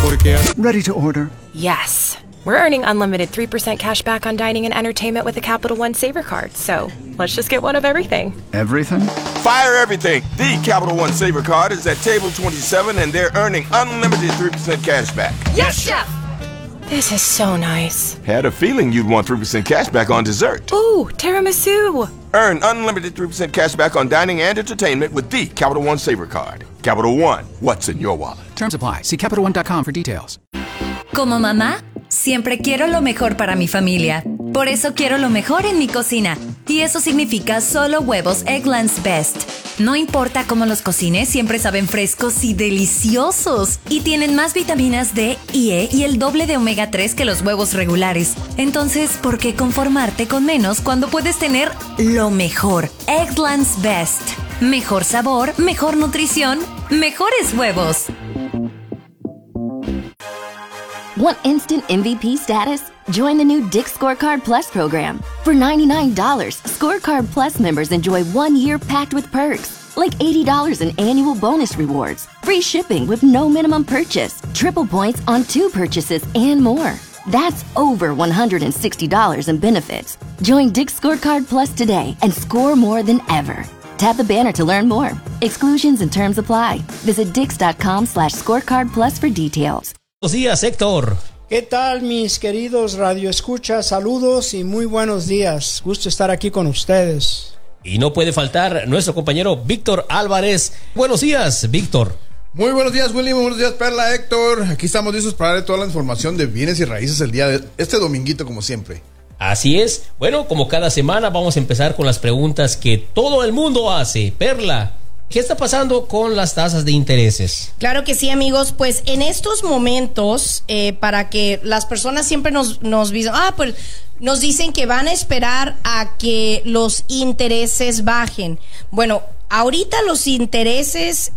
porque... Ready to order. Yes. We're earning unlimited 3% cash back on dining and entertainment with the Capital One Saver Card. So let's just get one of everything. Everything? Fire everything. The Capital One Saver Card is at table 27 and they're earning unlimited 3% cash back. Yes, Chef! This is so nice. Had a feeling you'd want 3% cash back on dessert. Ooh, tiramisu. Earn unlimited 3% cash back on dining and entertainment with the Capital One Saver Card. Capital One, what's in your wallet? Terms apply. See CapitalOne.com for details. Como mamá, siempre quiero lo mejor para mi familia. Por eso quiero lo mejor en mi cocina. Y eso significa solo huevos Eggland's Best. No importa cómo los cocines, siempre saben frescos y deliciosos. Y tienen más vitaminas D y E y el doble de omega 3 que los huevos regulares. Entonces, ¿por qué conformarte con menos cuando puedes tener lo mejor? Eggland's Best. Mejor sabor, mejor nutrición, mejores huevos. Want instant MVP status? Join the new Dick's Scorecard Plus program. For $99, Scorecard Plus members enjoy 1 year packed with perks, like $80 in annual bonus rewards, free shipping with no minimum purchase, triple points on 2 purchases, and more. That's over $160 in benefits. Join Dick's Scorecard Plus today and score more than ever. Tap the banner to learn more. Exclusions and terms apply. Visit dix.com/scorecard plus for details. Buenos días, Héctor. ¿Qué tal, mis queridos radioescuchas? Saludos y muy buenos días. Gusto estar aquí con ustedes. Y no puede faltar nuestro compañero Víctor Álvarez. Buenos días, Víctor. Muy buenos días, Willy. Muy buenos días, Perla, Héctor. Aquí estamos listos para darle toda la información de bienes y raíces el día de este dominguito, como siempre. Así es. Bueno, como cada semana vamos a empezar con las preguntas que todo el mundo hace. Perla, ¿qué está pasando con las tasas de intereses? Claro que sí, amigos. Pues en estos momentos, para que las personas siempre nos pues nos dicen que van a esperar a que los intereses bajen. Bueno, ahorita los intereses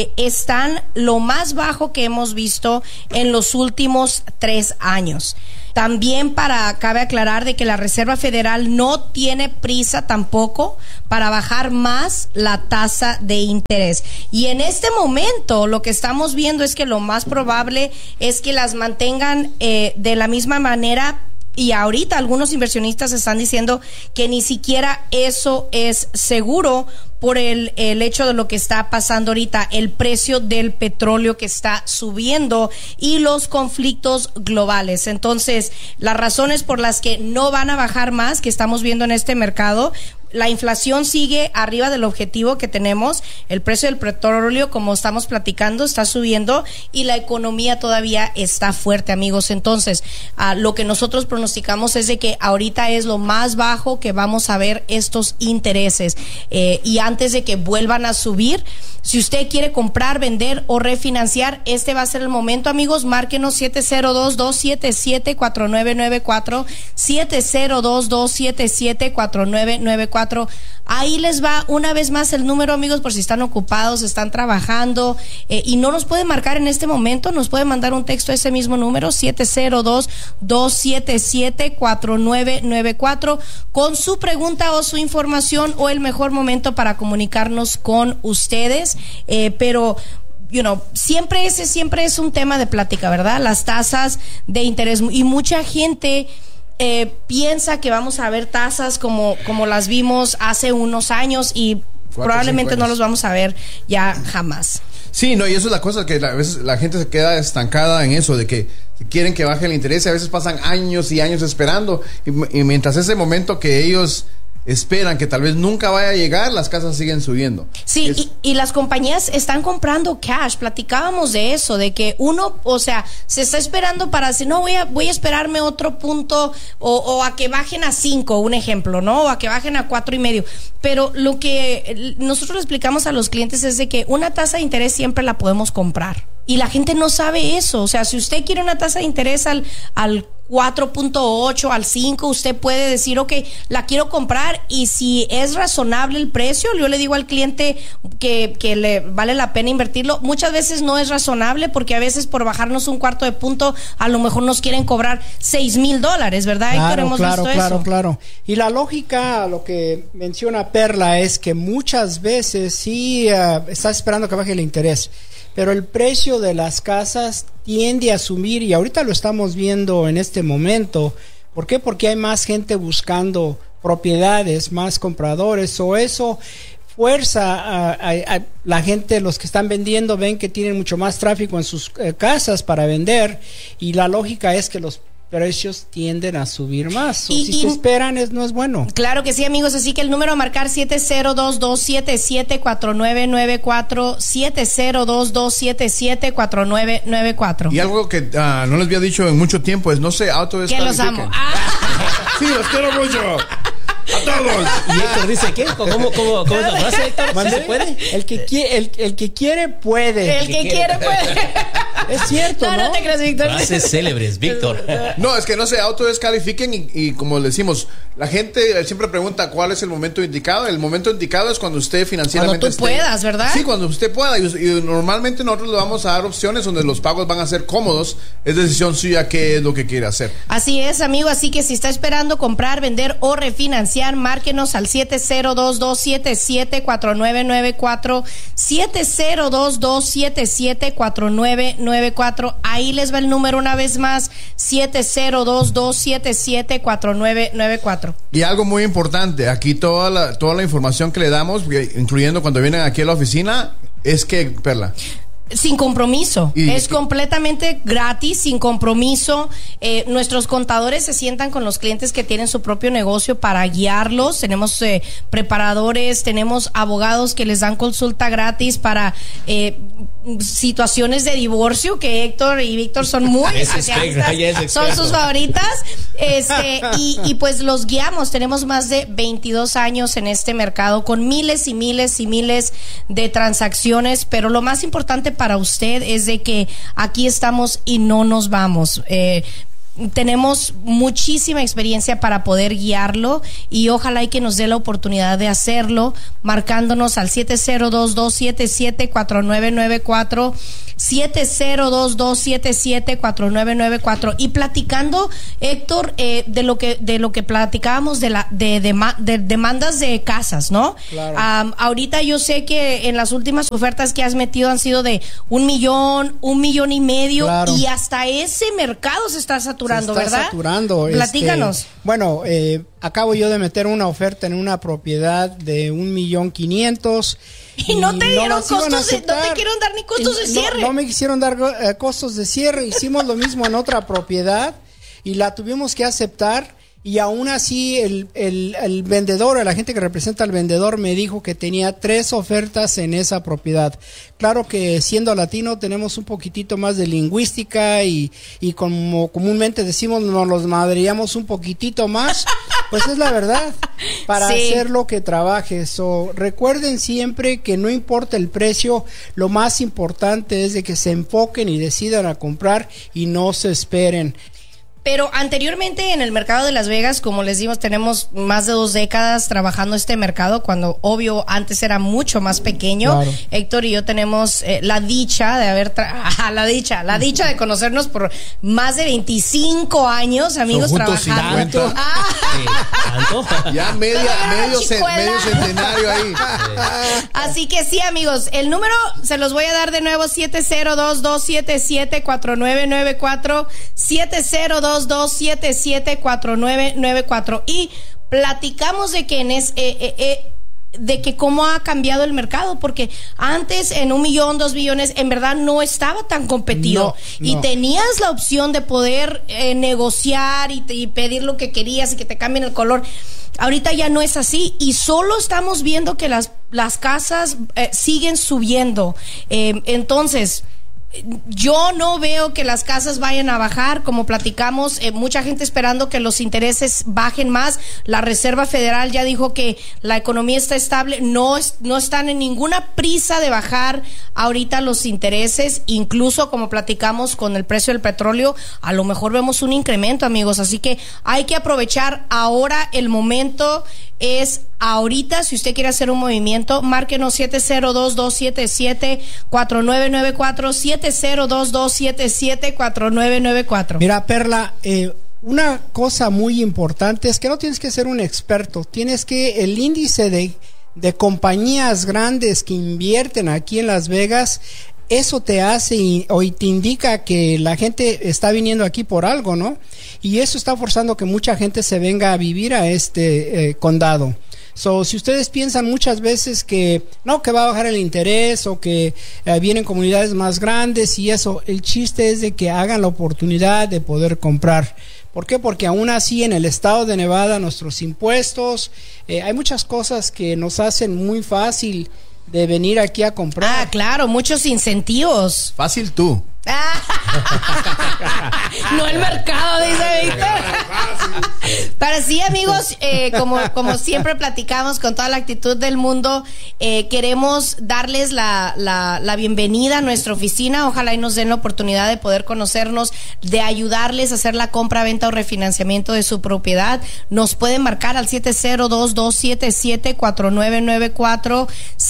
están lo más bajo que hemos visto en los últimos 3 años. También cabe aclarar de que la Reserva Federal no tiene prisa tampoco para bajar más la tasa de interés. Y en este momento lo que estamos viendo es que lo más probable es que las mantengan de la misma manera. Y ahorita algunos inversionistas están diciendo que ni siquiera eso es seguro por el hecho de lo que está pasando ahorita, el precio del petróleo que está subiendo y los conflictos globales. Entonces, las razones por las que no van a bajar más que estamos viendo en este mercado: la inflación sigue arriba del objetivo que tenemos, el precio del petróleo, como estamos platicando, está subiendo y la economía todavía está fuerte, amigos. Entonces, lo que nosotros pronosticamos es de que ahorita es lo más bajo que vamos a ver estos intereses. Y antes de que vuelvan a subir, si usted quiere comprar, vender o refinanciar, este va a ser el momento, amigos. Márquenos 702-277-4994, 702-277-4994. Ahí les va una vez más el número, amigos, por si están ocupados, están trabajando y no nos pueden marcar en este momento. Nos pueden mandar un texto a ese mismo número, 702-277-4994, con su pregunta o su información o el mejor momento para comunicarnos con ustedes. Pero siempre es un tema de plática, ¿verdad? Las tasas de interés, y mucha gente piensa que vamos a ver tasas como las vimos hace unos años y probablemente no los vamos a ver ya jamás. Sí, no, y eso es la cosa, que a veces la gente se queda estancada en eso, de que quieren que baje el interés y a veces pasan años y años esperando y mientras ese momento que ellos esperan que tal vez nunca vaya a llegar, las casas siguen subiendo. Sí, y las compañías están comprando cash. Platicábamos de eso, de que uno, se está esperando para decir, no, voy a esperarme otro punto o a que bajen a 5, un ejemplo, ¿no? O a que bajen a 4.5. Pero lo que nosotros le explicamos a los clientes es de que una tasa de interés siempre la podemos comprar. Y la gente no sabe eso. O sea, si usted quiere una tasa de interés al 4.8, al 5, usted puede decir, ok, la quiero comprar, y si es razonable el precio, yo le digo al cliente que le vale la pena invertirlo. Muchas veces no es razonable, porque a veces por bajarnos un cuarto de punto, a lo mejor nos quieren cobrar $6,000, ¿verdad, Héctor? Hemos visto eso. Claro. Y la lógica, lo que menciona Perla, es que muchas veces sí estás esperando que baje el interés, pero el precio de las casas tiende a subir y ahorita lo estamos viendo en este momento. ¿Por qué? Porque hay más gente buscando propiedades, más compradores, o eso fuerza a la gente, los que están vendiendo ven que tienen mucho más tráfico en sus casas para vender, y la lógica es que los precios tienden a subir más. Si se esperan, no es bueno. Claro que sí, amigos. Así que el número a marcar 702-277-4994, 702-277-4994. Y algo que no les había dicho en mucho tiempo es: no se autodescalifiquen. Que los amo. Sí, los quiero mucho. A todos. Y Héctor dice, ¿qué? ¿Cómo es la frase, Héctor? ¿Sí se puede? El que quiere, puede. El que quiere, puede. Es cierto, ¿no? No te creas, Víctor. Frases célebres, Víctor. No, es que no se autodescalifiquen y como le decimos, la gente siempre pregunta cuál es el momento indicado. El momento indicado es cuando usted financieramente cuando tú puedas, ¿verdad? Sí, cuando usted pueda. Y normalmente nosotros le vamos a dar opciones donde los pagos van a ser cómodos. Es decisión suya qué es lo que quiere hacer. Así es, amigo. Así que si está esperando comprar, vender o refinanciar, márquenos al 702-277-4994, 702-277-4994. Ahí les va el número una vez más, 702-277-4994. Y algo muy importante, aquí toda la información que le damos, incluyendo cuando vienen aquí a la oficina, es que, Perla, sin compromiso, es completamente gratis, sin compromiso. Nuestros contadores se sientan con los clientes que tienen su propio negocio para guiarlos. Tenemos preparadores, tenemos abogados que les dan consulta gratis para situaciones de divorcio, que Héctor y Víctor son muy son sus favoritas. Y pues los guiamos. Tenemos más de 22 años en este mercado con miles y miles y miles de transacciones, pero lo más importante para usted es de que aquí estamos y no nos vamos. Tenemos muchísima experiencia para poder guiarlo y ojalá y que nos dé la oportunidad de hacerlo marcándonos al 702-277-4994, 702-277-4994 y platicando, Héctor, de lo que platicábamos de demandas de casas, ¿no? Claro. Ahorita yo sé que en las últimas ofertas que has metido han sido de 1 millón, 1.5 millones, claro, y hasta ese mercado se está saturando. Se está saturando. Platícanos. Bueno, acabo yo de meter una oferta en una propiedad de 1.500.000. Y no te dieron costos, no te quieren dar ni costos de cierre. No me quisieron dar costos de cierre. Hicimos lo mismo en otra propiedad y la tuvimos que aceptar. Y aún así el vendedor, la gente que representa al vendedor, me dijo que tenía 3 ofertas en esa propiedad. Claro que siendo latino tenemos un poquitito más de lingüística y como comúnmente decimos, nos los madreamos un poquitito más, pues es la verdad, para hacer lo que trabajes. Recuerden siempre que no importa el precio, lo más importante es de que se enfoquen y decidan a comprar y no se esperen. Pero anteriormente en el mercado de Las Vegas, como les dimos, tenemos más de 2 décadas trabajando este mercado, cuando obvio antes era mucho más pequeño. Claro. Héctor y yo tenemos la dicha de haber la dicha de conocernos por más de 25 años, amigos, trabajando. ¿Tanto? Ya medio centenario ahí. Así que sí, amigos, el número se los voy a dar de nuevo, 702-277-4994, 702-277-4994 y platicamos de que de que cómo ha cambiado el mercado, porque antes en 1 millón, 2 millones, en verdad no estaba tan competido y tenías la opción de poder negociar y pedir lo que querías y que te cambien el color. Ahorita ya no es así y solo estamos viendo que las casas siguen subiendo. Entonces, yo no veo que las casas vayan a bajar, como platicamos, mucha gente esperando que los intereses bajen más. La Reserva Federal ya dijo que la economía está estable, no están en ninguna prisa de bajar ahorita los intereses, incluso como platicamos con el precio del petróleo, a lo mejor vemos un incremento, amigos, así que hay que aprovechar ahora, el momento es ahorita. Si usted quiere hacer un movimiento, márquenos 702-277-4994, 702-277-4994. Mira, Perla, una cosa muy importante es que no tienes que ser un experto, tienes que el índice de compañías grandes que invierten aquí en Las Vegas eso te hace o te indica que la gente está viniendo aquí por algo, ¿no? Y eso está forzando que mucha gente se venga a vivir a este condado. So, si ustedes piensan muchas veces que no, que va a bajar el interés o que vienen comunidades más grandes y eso, el chiste es de que hagan la oportunidad de poder comprar. ¿Por qué? Porque aún así en el estado de Nevada nuestros impuestos, hay muchas cosas que nos hacen muy fácil de venir aquí a comprar. Ah, claro, muchos incentivos. Fácil tú. No el mercado, dice Víctor. Para sí, amigos, como siempre platicamos con toda la actitud del mundo, queremos darles la bienvenida a nuestra oficina. Ojalá y nos den la oportunidad de poder conocernos, de ayudarles a hacer la compra, venta o refinanciamiento de su propiedad. Nos pueden marcar al 702-277-4994,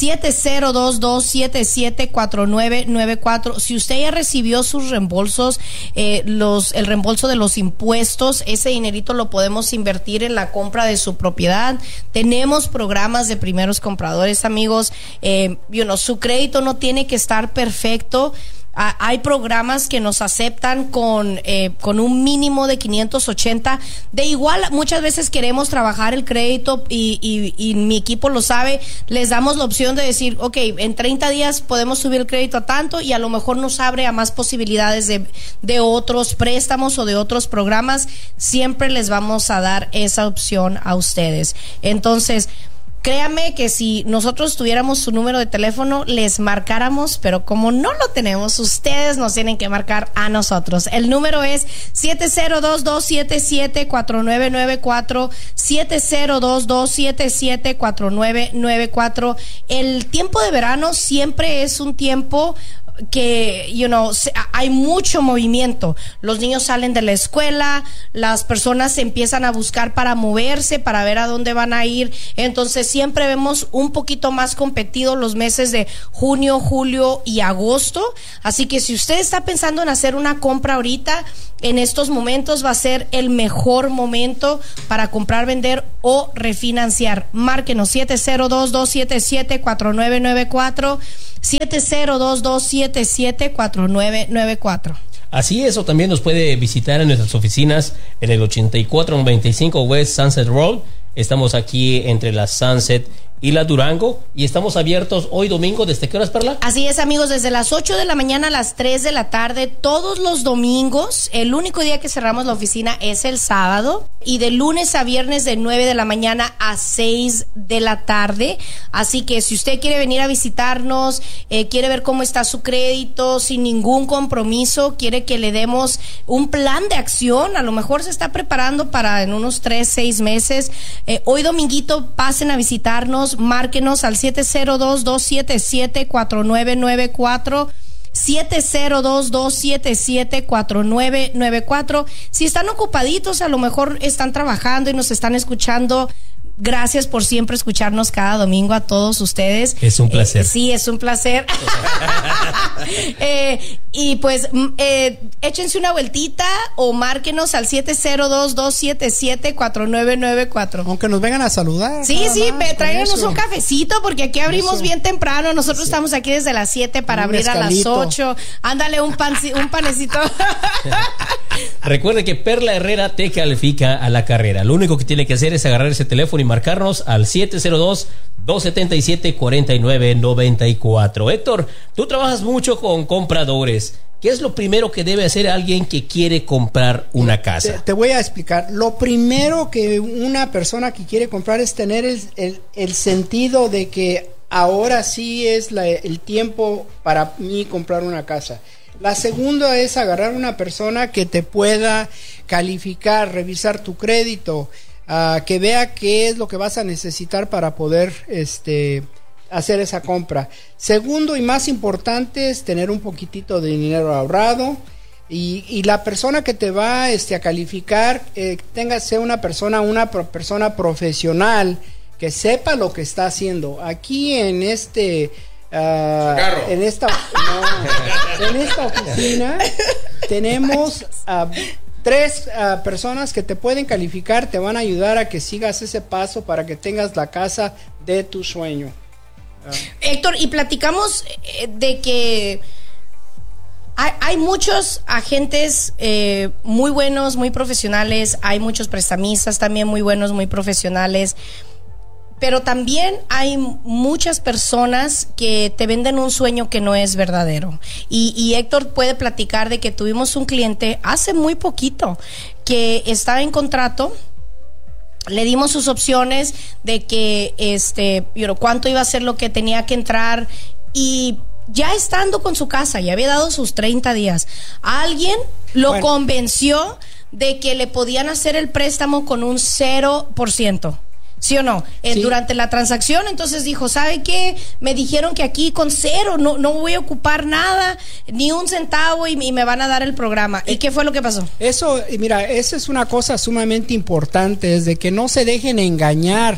702-277-4994. Si usted ya recibió sus reembolsos, el reembolso de los impuestos, ese dinerito lo podemos invertir en la compra de su propiedad. Tenemos programas de primeros compradores, amigos. Su crédito no tiene que estar perfecto. Hay programas que nos aceptan con un mínimo de 580. De igual, muchas veces queremos trabajar el crédito y mi equipo lo sabe. Les damos la opción de decir, ok, en 30 días podemos subir el crédito a tanto, y a lo mejor nos abre a más posibilidades de otros préstamos o de otros programas. Siempre les vamos a dar esa opción a ustedes. Entonces, créame que si nosotros tuviéramos su número de teléfono, les marcáramos, pero como no lo tenemos, ustedes nos tienen que marcar a nosotros. El número es 702-277-4994, 702-277-4994. El tiempo de verano siempre es un tiempo que, hay mucho movimiento. Los niños salen de la escuela, las personas se empiezan a buscar para moverse, para ver a dónde van a ir. Entonces siempre vemos un poquito más competidos los meses de junio, julio y agosto. Así que si usted está pensando en hacer una compra ahorita, en estos momentos va a ser el mejor momento para comprar, vender o refinanciar. Márquenos 702-277-4994, 702-277-4994. Así es, o también nos puede visitar en nuestras oficinas en el 8495 West Sunset Road. Estamos aquí entre la Sunset y la Durango, y estamos abiertos hoy domingo. ¿Desde qué horas, Perla? Así es, amigos, desde las 8 de la mañana a las 3 de la tarde, todos los domingos. El único día que cerramos la oficina es el sábado, y de lunes a viernes de 9 de la mañana a 6 de la tarde. Así que si usted quiere venir a visitarnos, quiere ver cómo está su crédito sin ningún compromiso, quiere que le demos un plan de acción, a lo mejor se está preparando para en unos 3-6 meses, hoy dominguito pasen a visitarnos. Márquenos al 702-277-4994, 702-277-4994. Si están ocupaditos, a lo mejor están trabajando y nos están escuchando. Gracias por siempre escucharnos cada domingo a todos ustedes. Es un placer. Sí, es un placer. Y pues échense una vueltita o márquenos al 702-277-4994. Aunque nos vengan a saludar. Sí, tráiganos un cafecito, porque aquí abrimos bien temprano. Nosotros estamos aquí desde las 7 para abrir a las 8. Ándale, un panecito. Recuerde que Perla Herrera te califica a la carrera. Lo único que tiene que hacer es agarrar ese teléfono y marcarnos al 702-277-4994. Héctor, tú trabajas mucho con compradores. ¿Qué es lo primero que debe hacer alguien que quiere comprar una casa? Te voy a explicar. Lo primero que una persona que quiere comprar es tener el sentido de que ahora sí es el tiempo para mí comprar una casa. La segunda es agarrar una persona que te pueda calificar, revisar tu crédito, que vea qué es lo que vas a necesitar para poder hacer esa compra. Segundo y más importante es tener un poquitito de dinero ahorrado, y la persona que te va a calificar sea una persona profesional que sepa lo que está haciendo. Aquí en esta oficina tenemos 3 personas que te pueden calificar, te van a ayudar a que sigas ese paso para que tengas la casa de tu sueño. Héctor, y platicamos de que Hay muchos agentes muy buenos, muy profesionales, hay muchos prestamistas también muy buenos, muy profesionales, pero también hay muchas personas que te venden un sueño que no es verdadero. Y Héctor puede platicar de que tuvimos un cliente hace muy poquito que estaba en contrato. Le dimos sus opciones de que cuánto iba a ser lo que tenía que entrar, y ya estando con su casa, ya había dado sus 30 días, alguien lo convenció de que le podían hacer el préstamo con un 0%. ¿Sí o no? Sí. Durante la transacción, entonces dijo, ¿sabe qué? Me dijeron que aquí con 0 no voy a ocupar nada, ni un centavo, y me van a dar el programa. ¿Y qué fue lo que pasó? Eso, mira, esa es una cosa sumamente importante, es de que no se dejen engañar.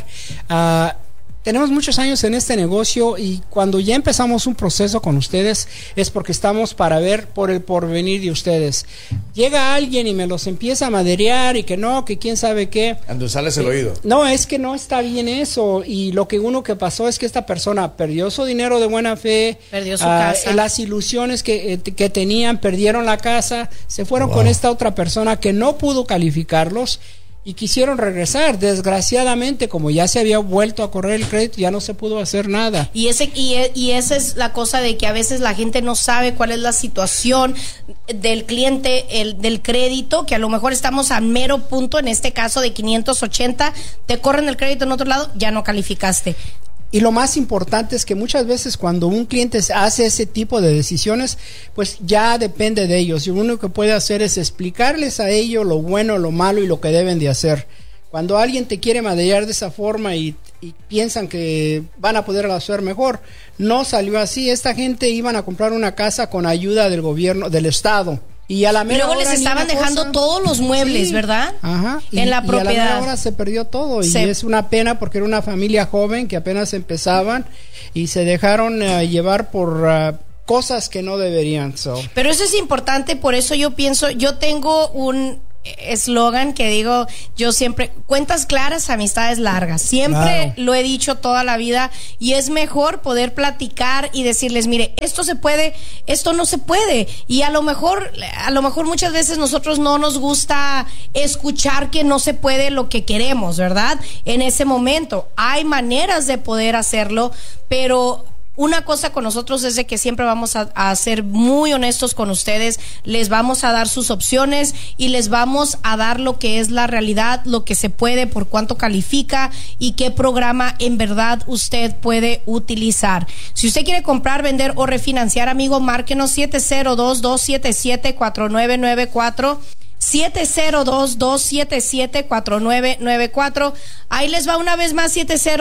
Tenemos muchos años en este negocio, y cuando ya empezamos un proceso con ustedes es porque estamos para ver por el porvenir de ustedes. Llega alguien y me los empieza a maderear y que no, que quién sabe qué. Endulzarles el oído. No, es que no está bien eso, y lo que pasó es que esta persona perdió su dinero de buena fe, perdió su casa, las ilusiones que tenían, perdieron la casa, se fueron con esta otra persona que no pudo calificarlos. Y quisieron regresar. Desgraciadamente, como ya se había vuelto a correr el crédito, ya no se pudo hacer nada. Y esa es la cosa, de que a veces la gente no sabe cuál es la situación del cliente, del crédito, que a lo mejor estamos a mero punto, en este caso de 580, te corren el crédito en otro lado, ya no calificaste. Y lo más importante es que muchas veces cuando un cliente hace ese tipo de decisiones, pues ya depende de ellos, y lo único que puede hacer es explicarles a ellos lo bueno, lo malo y lo que deben de hacer. Cuando alguien te quiere maderear de esa forma y piensan que van a poder hacer mejor, no salió así. Esta gente iban a comprar una casa con ayuda del gobierno, del estado. Y a la mera luego hora les estaban dejando todos los muebles, sí, ¿verdad? Ajá. En la propiedad. Y a la mera hora se perdió todo. Y es una pena, porque era una familia joven que apenas empezaban y se dejaron llevar por cosas que no deberían. Pero eso es importante, por eso yo tengo un eslogan que digo yo siempre: cuentas claras, amistades largas. Siempre lo he dicho toda la vida, y es mejor poder platicar y decirles, mire, esto se puede, esto no se puede. Y a lo mejor muchas veces nosotros no nos gusta escuchar que no se puede lo que queremos, ¿verdad? En ese momento hay maneras de poder hacerlo, pero una cosa con nosotros es de que siempre vamos a ser muy honestos con ustedes. Les vamos a dar sus opciones y les vamos a dar lo que es la realidad, lo que se puede, por cuánto califica y qué programa en verdad usted puede utilizar. Si usted quiere comprar, vender o refinanciar, amigo, márquenos 702-277-4994. 702-277-4994. Ahí les va una vez más,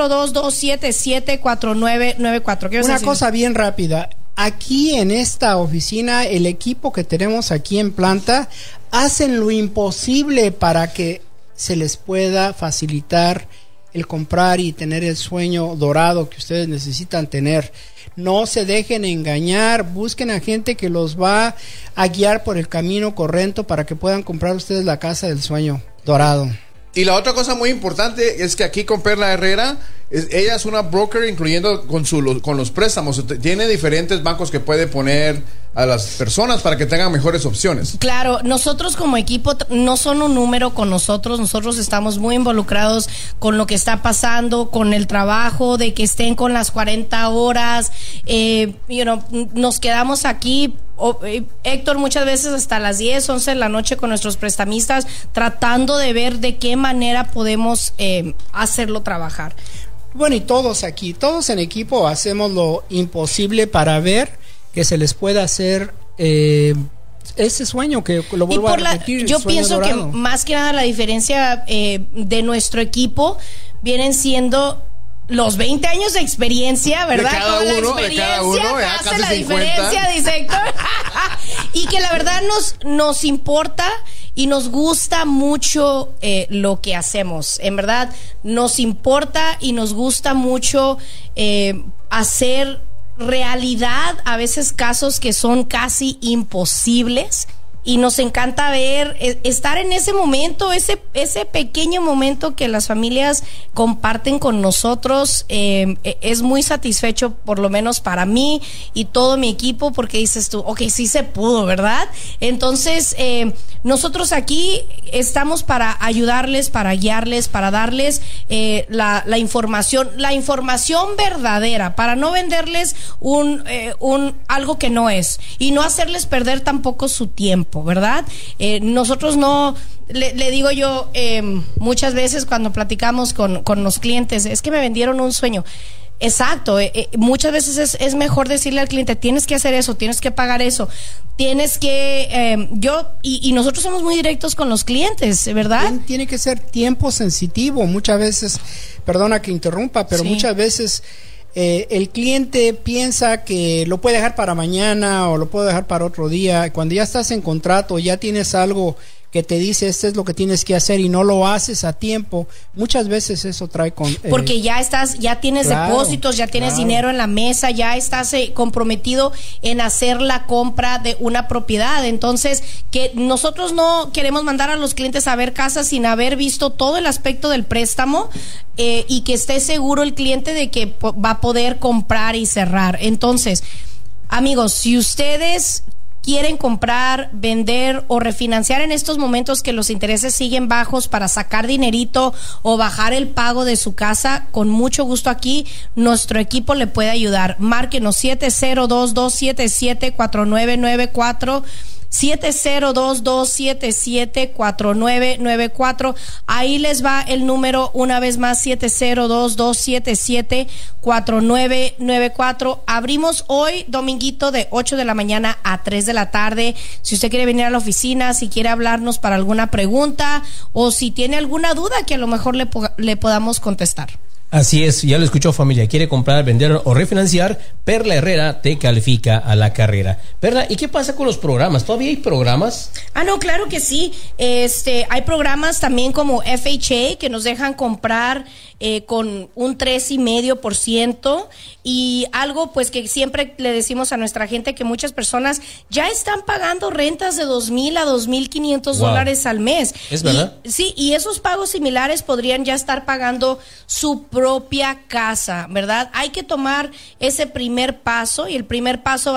702-277-4994. Una cosa bien rápida. Aquí en esta oficina, el equipo que tenemos aquí en planta hacen lo imposible para que se les pueda facilitar el comprar y tener el sueño dorado que ustedes necesitan tener. No se dejen engañar, busquen a gente que los va a guiar por el camino correcto para que puedan comprar ustedes la casa del sueño dorado. Y la otra cosa muy importante es que aquí con Perla Herrera, ella es una broker, incluyendo con los préstamos. Tiene diferentes bancos que puede poner a las personas para que tengan mejores opciones. Claro, nosotros como equipo no son un número con nosotros estamos muy involucrados con lo que está pasando, con el trabajo, de que estén con las 40 horas, nos quedamos aquí, Héctor, muchas veces hasta las 10, 11 de la noche con nuestros prestamistas, tratando de ver de qué manera podemos hacerlo trabajar. Bueno, y todos aquí, todos en equipo hacemos lo imposible para ver que se les pueda hacer ese sueño, que lo vuelvo a repetir. Yo pienso dorado. Que más que nada la diferencia de nuestro equipo vienen siendo los 20 años de experiencia, ¿verdad? De cada uno, hace la diferencia, dice Héctor. Y que la verdad nos importa y nos gusta mucho lo que hacemos. En verdad, nos importa y nos gusta mucho hacer realidad a veces casos que son casi imposibles, y nos encanta ver, estar en ese momento, ese pequeño momento que las familias comparten con nosotros. Es muy satisfecho, por lo menos para mí y todo mi equipo, porque dices tú, ok, sí se pudo, ¿verdad? Entonces, nosotros aquí estamos para ayudarles, para guiarles, para darles la información verdadera, para no venderles algo que no es, y no hacerles perder tampoco su tiempo, ¿verdad? Nosotros no, le digo yo muchas veces cuando platicamos con los clientes, es que me vendieron un sueño. Exacto, muchas veces es mejor decirle al cliente, tienes que hacer eso, tienes que pagar eso, tienes que, y nosotros somos muy directos con los clientes, ¿verdad? Tiene que ser tiempo sensitivo. Muchas veces, perdona que interrumpa, pero sí, muchas veces el cliente piensa que lo puede dejar para mañana o lo puede dejar para otro día. Cuando ya estás en contrato, ya tienes algo que te dice esto es lo que tienes que hacer y no lo haces a tiempo, muchas veces eso trae con... porque ya tienes depósitos, ya tienes dinero en la mesa, ya estás comprometido en hacer la compra de una propiedad. Entonces, que nosotros no queremos mandar a los clientes a ver casas sin haber visto todo el aspecto del préstamo, y que esté seguro el cliente de que va a poder comprar y cerrar. Entonces, amigos, si ustedes quieren comprar, vender o refinanciar en estos momentos que los intereses siguen bajos para sacar dinerito o bajar el pago de su casa, con mucho gusto aquí nuestro equipo le puede ayudar. Márquenos 702-277-4994, 702-277-4994. Ahí les va el número una vez más, 702-277-4994. Abrimos hoy, dominguito, de 8 de la mañana a 3 de la tarde. Si usted quiere venir a la oficina, si quiere hablarnos para alguna pregunta o si tiene alguna duda que a lo mejor le podamos contestar. Así es, ya lo escuchó, familia. Quiere comprar, vender o refinanciar, Perla Herrera te califica a la carrera. Perla, ¿y qué pasa con los programas? ¿Todavía hay programas? No, claro que sí. Hay programas también como FHA que nos dejan comprar con un 3.5%, y algo pues que siempre le decimos a nuestra gente, que muchas personas ya están pagando rentas de $2,000 a $2,500 dólares al mes. ¿Es verdad? Y esos pagos similares podrían ya estar pagando su propia casa, ¿verdad? Hay que tomar ese primer paso, y el primer paso